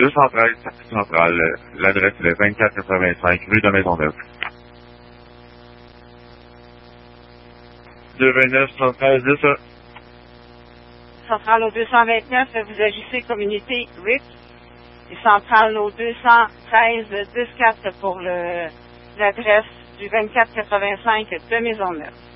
213 Centrale. L'adresse est 2485 rue de Maisonneuve. 229 113, c'est ça. Centrale au 229, vous agissez communauté RIP. Et centrale au 213 104 pour l'adresse du 2485 de Maisonneuve.